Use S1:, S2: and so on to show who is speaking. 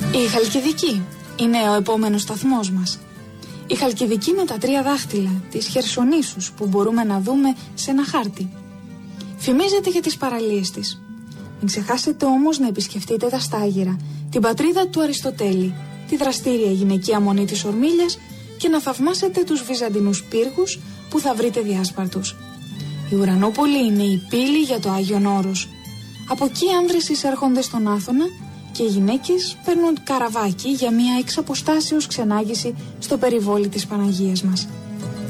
S1: Η Χαλκιδική είναι ο επόμενος σταθμός μας. Η Χαλκιδική με τα 3 δάχτυλα, τις Χερσονήσους που μπορούμε να δούμε σε ένα χάρτη. Φημίζεται για τις παραλίες της. Μην ξεχάσετε όμως να επισκεφτείτε τα Στάγυρα, την πατρίδα του Αριστοτέλη, τη δραστήρια γυναικεία μονή της Ορμίλιας και να θαυμάσετε τους βυζαντινούς πύργους που θα βρείτε διάσπαρτους. Η Ουρανούπολη είναι η πύλη για το Άγιον Όρος. Από εκεί οι άνδρες εισέρχονται στον Άθωνα και οι γυναίκες παίρνουν καραβάκι για μια εξ αποστάσεως ξενάγηση στο περιβόλι της Παναγίας μας.